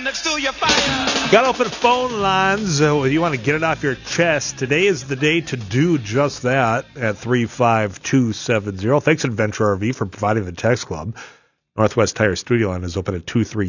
Got open phone lines. You want to get it off your chest. Today is the day to do just that at 35270. Thanks, Adventure RV, for providing the text club. Northwest Tire Studio line is open at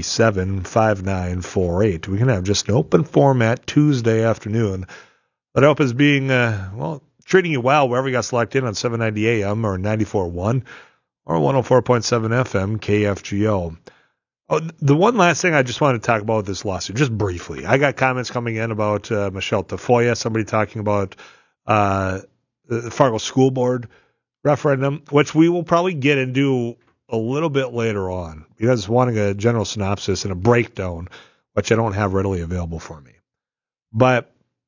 237-5948. We can have just an open format Tuesday afternoon. That hope is being, treating you well wherever you got selected in on 790 AM or 94.1 or 104.7 FM KFGO. Oh, the one last thing I just wanted to talk about with this lawsuit, just briefly. I got comments coming in about Michelle Tafoya, somebody talking about the Fargo School Board referendum, which we will probably get into a little bit later on, because wanting a general synopsis and a breakdown, which I don't have readily available for me. But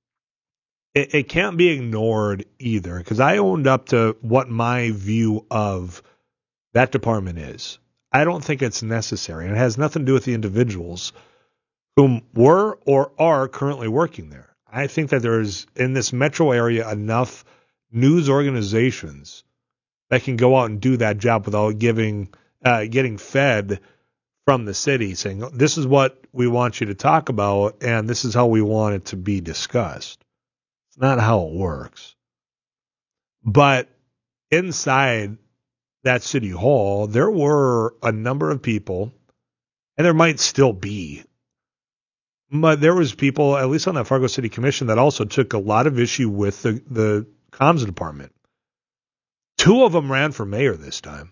it can't be ignored either, because I owned up to what my view of that department is. I don't think it's necessary, and it has nothing to do with the individuals whom were or are currently working there. I think that there's, in this metro area, enough news organizations that can go out and do that job without getting fed from the city saying, this is what we want you to talk about, and this is how we want it to be discussed. It's not how it works. But inside that city hall, there were a number of people, and there might still be, but there was people, at least on that Fargo City Commission, that also took a lot of issue with the comms department. Two of them ran for mayor this time,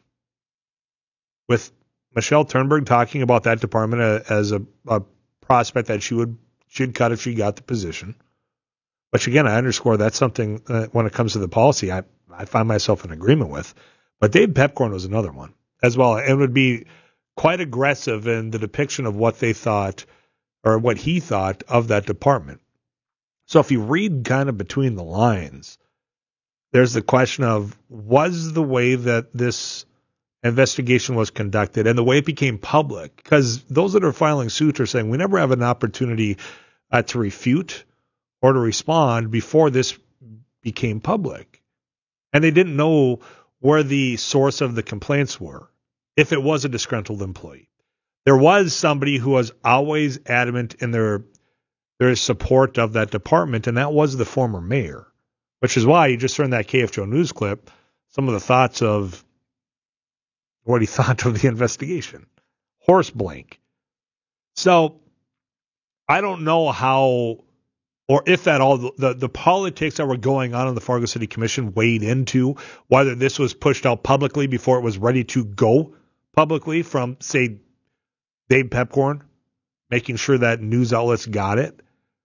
with Michelle Turnberg talking about that department as a prospect that she'd cut if she got the position. Which, again, I underscore that's something when it comes to the policy I find myself in agreement with. But Dave Pepcorn was another one as well. And would be quite aggressive in the depiction of what they thought or what he thought of that department. So if you read kind of between the lines, there's the question of, was the way that this investigation was conducted and the way it became public? Because those that are filing suits are saying we never have an opportunity to refute or to respond before this became public. And they didn't know where the source of the complaints were, if it was a disgruntled employee. There was somebody who was always adamant in their support of that department, and that was the former mayor, which is why you just heard in that KFGO news clip some of the thoughts of what he thought of the investigation. Horse blank. So I don't know how, or if at all, the politics that were going on in the Fargo City Commission weighed into whether this was pushed out publicly before it was ready to go publicly from, say, Dave Pepcorn, making sure that news outlets got it.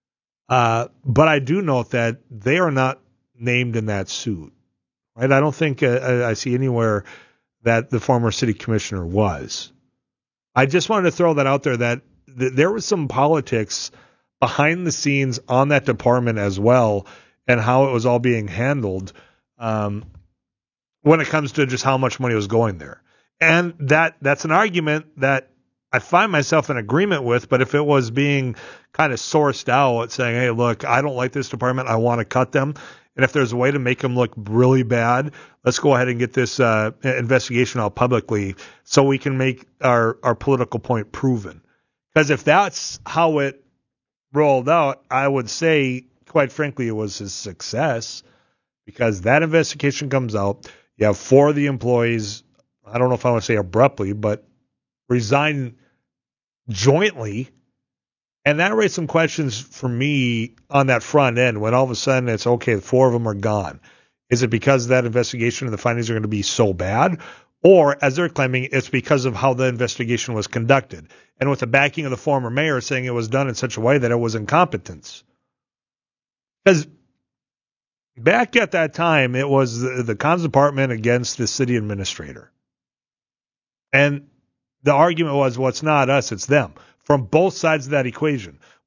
But I do note that they are not named in that suit. Right? I don't think I see anywhere that the former city commissioner was. I just wanted to throw that out there, that there was some politics behind the scenes on that department as well, and how it was all being handled when it comes to just how much money was going there. And that's an argument that I find myself in agreement with, but if it was being kind of sourced out saying, hey, look, I don't like this department, I want to cut them, and if there's a way to make them look really bad, let's go ahead and get this investigation out publicly so we can make our political point proven. Because if that's how it rolled out, I would say, quite frankly, it was a success, because that investigation comes out. You have 4 of the employees, I don't know if I want to say abruptly, but resign jointly. And that raised some questions for me on that front end, when all of a sudden it's, okay, 4 of them are gone. Is it because that investigation and the findings are going to be so bad? Or, as they're claiming, it's because of how the investigation was conducted, and with the backing of the former mayor saying it was done in such a way that it was incompetence. Because back at that time, it was the comms department against the city administrator. And the argument was, well, it's not us, it's them, from both sides of that equation.